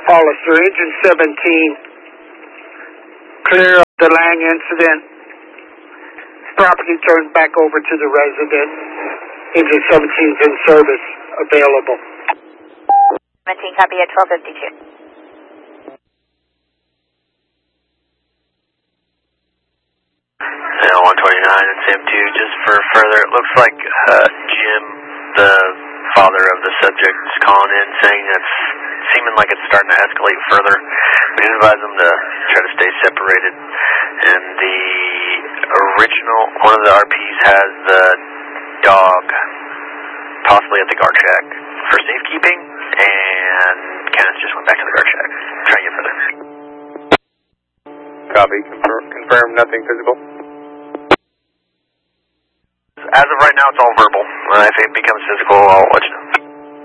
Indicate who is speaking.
Speaker 1: Hollister, Engine 17, clear of the Lang incident. Property turned back over to the resident. Engine 17 is in service, available.
Speaker 2: 17, copy at 1252.
Speaker 3: Now 129 and SAM2, just for further, it looks like Jim, the father of the subject, is calling in saying it's seeming like it's starting to escalate further. We did advise them to try to stay separated. And the original, one of the RPs has the dog possibly at the guard shack for safekeeping, and Kenneth just went back to the guard shack. Try to get further.
Speaker 4: Copy. Confirm nothing physical.
Speaker 3: As of right now, it's all verbal. If it becomes physical, I'll let you know.